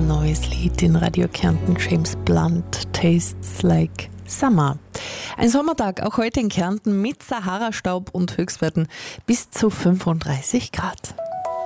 neues Lied in Radio Kärnten, James Blunt, Tastes Like Summer. Ein Sommertag, auch heute in Kärnten mit Sahara-Staub und Höchstwerten bis zu 35 Grad.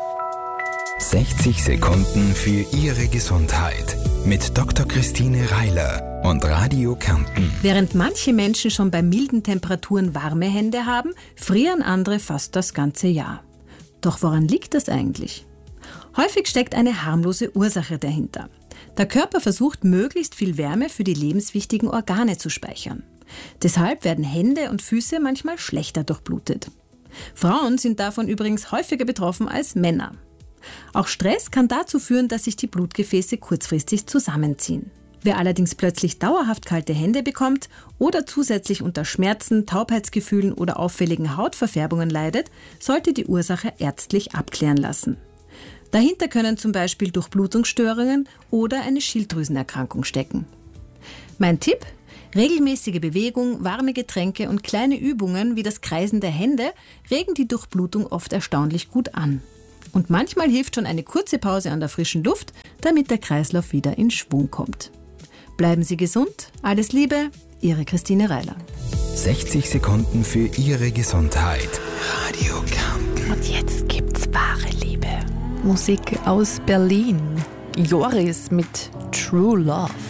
60 Sekunden für Ihre Gesundheit mit Dr. Christine Reiler und Radio Kärnten. Während manche Menschen schon bei milden Temperaturen warme Hände haben, frieren andere fast das ganze Jahr. Doch woran liegt das eigentlich? Häufig steckt eine harmlose Ursache dahinter. Der Körper versucht, möglichst viel Wärme für die lebenswichtigen Organe zu speichern. Deshalb werden Hände und Füße manchmal schlechter durchblutet. Frauen sind davon übrigens häufiger betroffen als Männer. Auch Stress kann dazu führen, dass sich die Blutgefäße kurzfristig zusammenziehen. Wer allerdings plötzlich dauerhaft kalte Hände bekommt oder zusätzlich unter Schmerzen, Taubheitsgefühlen oder auffälligen Hautverfärbungen leidet, sollte die Ursache ärztlich abklären lassen. Dahinter können zum Beispiel Durchblutungsstörungen oder eine Schilddrüsenerkrankung stecken. Mein Tipp? Regelmäßige Bewegung, warme Getränke und kleine Übungen wie das Kreisen der Hände regen die Durchblutung oft erstaunlich gut an. Und manchmal hilft schon eine kurze Pause an der frischen Luft, damit der Kreislauf wieder in Schwung kommt. Bleiben Sie gesund, alles Liebe, Ihre Christine Reiler. 60 Sekunden für Ihre Gesundheit. Radio Kärnten. Und jetzt gibt's wahre Liebe. Musik aus Berlin. Joris mit True Love.